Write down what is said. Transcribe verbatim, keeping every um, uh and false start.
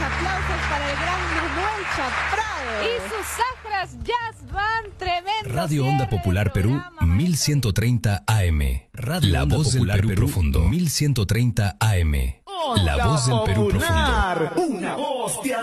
aplausos para el gran Manuel Chaprado. Y sus sacras jazz van tremendo. Radio Onda Popular Perú, mil ciento treinta A M. Radio La Voz del Perú Profundo, mil ciento treinta A M. La Voz del Perú Profundo. Una voz de